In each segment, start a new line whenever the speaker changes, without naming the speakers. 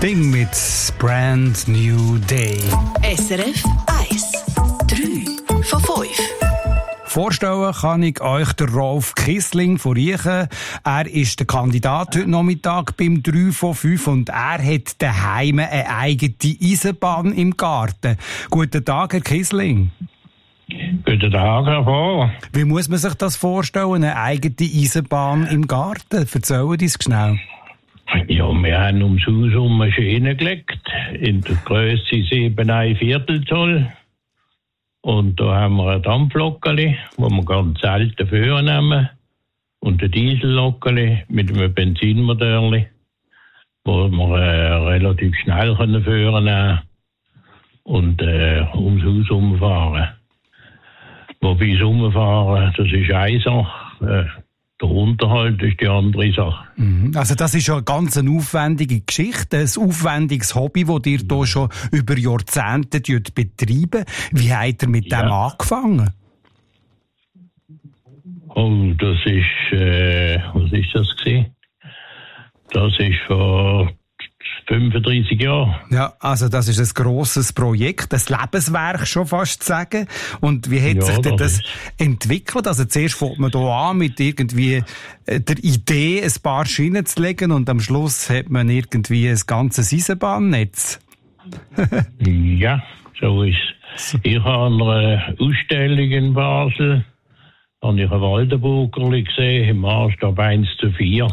Ding mit Brand New Day.
SRF 1. 3 von 5.
Vorstellen kann ich euch den Rolf Kissling von Riechen. Er ist der Kandidat heute Nachmittag beim 3 von 5 und er hat daheim eine eigene Eisenbahn im Garten. Guten Tag, Herr Kissling.
Guten Tag, Herr Bauer.
Wie muss man sich das vorstellen, eine eigene Eisenbahn im Garten? Erzählen Sie es schnell.
Ja, wir haben ums Haus um Maschinen gelegt, in der Größe 7,25 Zoll. Und da haben wir ein Dampflockeli, wo wir ganz selten vornehmen. Und ein Diesellockeli mit einem Benzinmotorli, wo wir relativ schnell vornehmen können und ums Haus umfahren. Wobei das Umfahren, das ist eine Sache. Der Unterhalt ist die andere Sache.
Also das ist ja eine ganz aufwendige Geschichte, ein aufwendiges Hobby, das ihr hier schon über Jahrzehnte betreiben. Wie habt ihr mit dem angefangen?
Oh, das ist, was ist das gewesen? Das ist vor 35 Jahren.
Ja, also das ist ein grosses Projekt, ein Lebenswerk schon fast zu sagen. Und wie hat sich denn das entwickelt? Also zuerst fängt man hier an mit irgendwie der Idee, ein paar Schienen zu legen und am Schluss hat man irgendwie ein ganzes Eisenbahnnetz.
Ja, so ist es. Ich habe an einer Ausstellung in Basel habe ich ein Waldenburgerli gesehen, im Maßstab 1:4.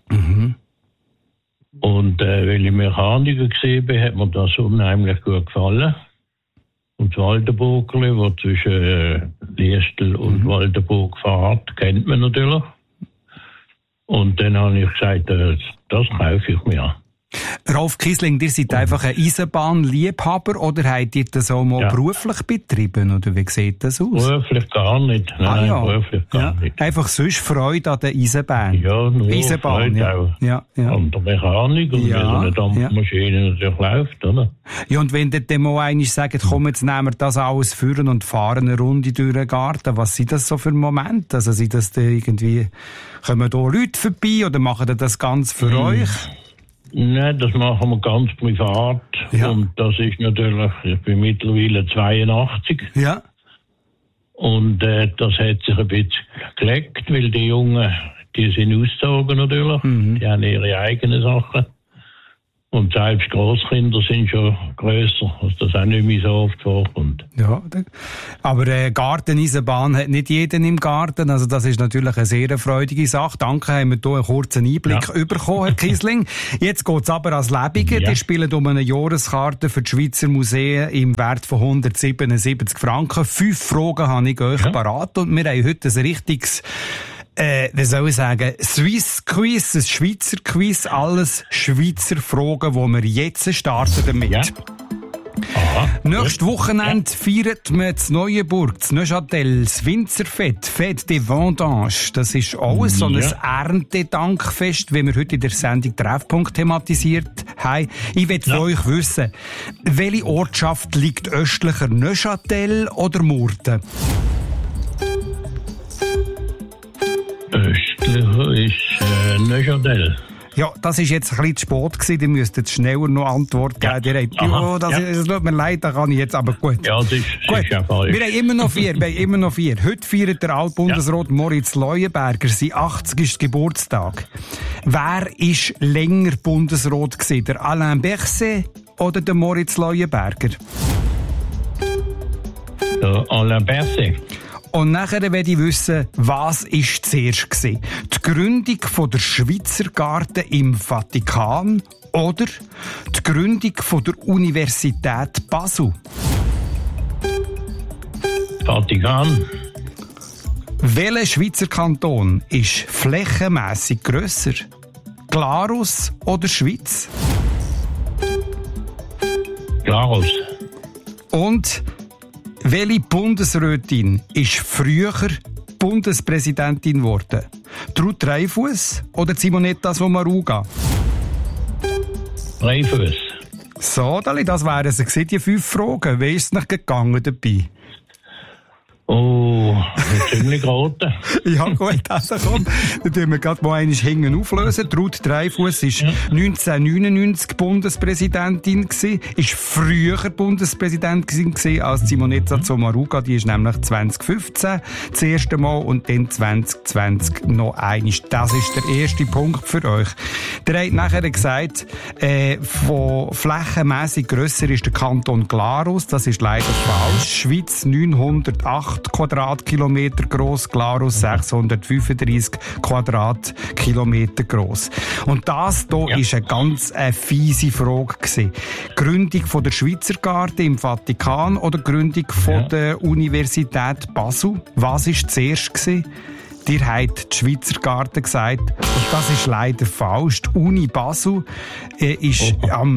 Und weil ich Mechaniker gesehen bin, hat mir das unheimlich gut gefallen. Und das Waldenburgerli, das zwischen Liestel und Waldenburg fährt, kennt man natürlich. Und dann habe ich gesagt, das kaufe ich mir.
Rolf Kissling, ihr seid einfach ein Eisenbahnliebhaber oder habt ihr das auch mal beruflich betrieben? Oder wie sieht das aus?
Beruflich gar nicht. Nein, beruflich gar nicht.
Einfach sonst Freude an der Eisenbahn.
Ja, nur
Eisenbahn,
Freude auch.
Ja.
An der Mechanik und wie so eine Dampfmaschine natürlich läuft, oder?
Ja, und wenn ihr dann mal einmal sagt, komm, jetzt nehmen wir das alles führen und fahren eine Runde durch den Garten, was sind das so für Momente? Also sind das da irgendwie, kommen da Leute vorbei oder machen die das ganz für euch?
Nein, das machen wir ganz privat. Ja. Und das ist natürlich, ich bin mittlerweile 82.
Ja.
Und das hat sich ein bisschen gelegt, weil die Jungen, die sind ausgezogen natürlich. Die haben ihre eigenen Sachen. Und selbst Grosskinder sind schon grösser, dass das auch nicht mehr so oft vorkommt. Ja,
aber Garteneisenbahn hat nicht jeden im Garten. Also das ist natürlich eine sehr freudige Sache. Danke, haben wir hier einen kurzen Einblick bekommen, Herr Kissling. Jetzt geht es aber ans Lebige. Die spielen um eine Jahreskarte für die Schweizer Museen im Wert von 177 Franken. 5 Fragen habe ich euch parat und wir haben heute ein richtiges wie soll ich sagen, Swiss Quiz, ein Schweizer Quiz, alles Schweizer Fragen, wo wir jetzt starten damit. Ja. Nächstes Wochenende feiert man in Neuenburg, in Neuchâtel, das Winzerfest, Fête des Vendanges. Das ist auch so ein Erntedankfest, wie wir heute in der Sendung Treffpunkt thematisiert haben. Ich will von euch wissen, welche Ortschaft liegt östlicher, Neuchâtel oder Murten?
Östlicher ist Neuchâtel.
Ja, das war jetzt ein bisschen zu spät gewesen. Ihr müsst jetzt schneller noch Antwort geben. Das tut mir leid, das kann ich jetzt, aber gut.
Ja, das ist ja falsch.
Wir haben immer noch vier. Heute feiert der Altbundesrat Moritz Leuenberger sein 80. Geburtstag. Wer ist länger Bundesrat gewesen? Der Alain Berset oder der Moritz Leuenberger?
Der Alain Berset.
Und nachher werde ich wissen, was ist zuerst gewesen? Die Gründung von der Schweizer Garten im Vatikan oder die Gründung von der Universität Basel?
Vatikan.
Welcher Schweizer Kanton ist flächenmässig grösser? Glarus oder Schweiz?
Glarus.
Und welche Bundesrätin ist früher Bundespräsidentin geworden? Ruth Dreifuss oder Simonetta Sommaruga?
Dreifuss.
So, das wären sie, die 5 Fragen. Wie ist es nicht gegangen dabei?
Oh, ziemlich rote.
Ja gut, also komm, dann tun wir gerade mal einmal hinten auflösen. Ruth Dreifuss war 1999 Bundespräsidentin gewesen, ist früher Bundespräsidentin gewesen als Simonetta Sommaruga, die ist nämlich 2015 das erste Mal und dann 2020 noch einmal. Das ist der erste Punkt für euch. Der hat nachher gesagt, von flächenmässig grösser ist der Kanton Glarus, das ist leider falsch. Schweiz 908 Quadratkilometer gross, Glarus 635 Quadratkilometer gross. Und das hier ist eine ganz fiese Frage gewesen. Gründung von der Schweizer Garde im Vatikan oder Gründung von der Universität Basel? Was war zuerst gewesen? Dir hat die Schweizer Garde gesagt, und das ist leider falsch. Die Uni Basel ist am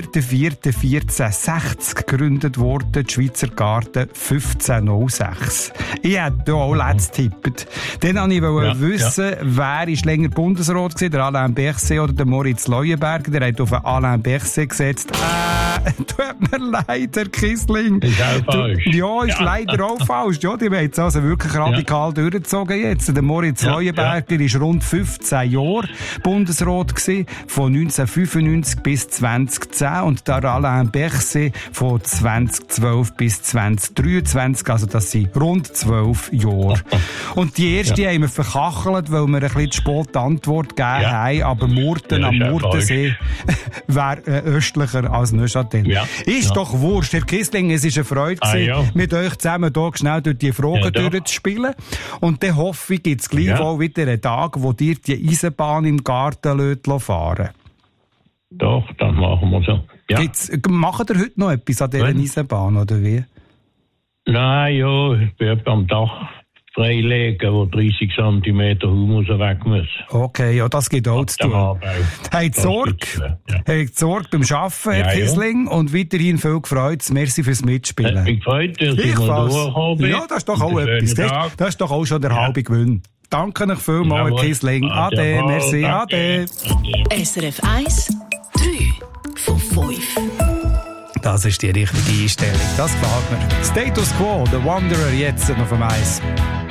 4.4.1460 gegründet worden, die Schweizer Garde 1506. Ich hätte hier auch letzt getippt. Dann wollte ich wissen, wer ist länger Bundesrat gewesen, der Alain Berset oder der Moritz Leuenberger. Der hat auf Alain Berset gesetzt. Tut mir leid, Herr Kissling.
Ist auch falsch.
Ja, ist leider auch falsch. Ja, die haben jetzt also wirklich radikal durchgezogen jetzt. Der Moritz Leuenberger ist rund 15 Jahre Bundesrat gewesen, von 1995 bis 2010 und der Alain Berset von 2012 bis 2023, also das sind rund 12 Jahre. Und die erste haben wir verkachelt, weil wir ein bisschen zu spät Antwort gegeben haben, aber Murten am Murtensee wäre östlicher als Neuchâtel. Ja. Ist doch wurscht, Herr Kissling, es war eine Freude gewesen, mit euch zusammen hier schnell durch die Fragen durchzuspielen. Und dann hoffe ich, gibt es gleich auch wieder einen Tag, wo dir die Eisenbahn im Garten fahren.
Doch, das machen wir so. Ja.
Macht ihr heute noch etwas an dieser Eisenbahn, oder wie? Nein,
ja, ich bin am Dach freilegen, wo 30 cm Humus weg muss.
Okay, ja, das geht auch zu tun. Habt Sorge beim Arbeiten, Herr Kissling, und weiterhin viel Freude. Merci fürs Mitspielen.
Ich freue mich, dass ich mal durchhabe.
Ja, das ist doch auch etwas. Das ist doch auch schon der halbe Gewinn. Danke euch vielmals, Herr Kissling. Ade, merci, ade.
SRF 1, 3 von 5.
Das ist die richtige Einstellung. Das gefällt mir. Status Quo, The Wanderer, jetzt noch vom Eis.